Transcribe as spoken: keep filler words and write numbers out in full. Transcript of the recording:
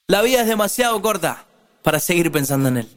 La vida es demasiado corta para seguir pensando en él.